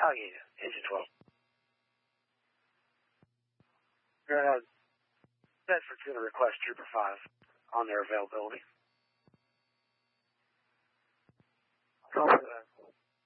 Alligator, engine 12. Bedford's going to request Trooper 5 on their availability.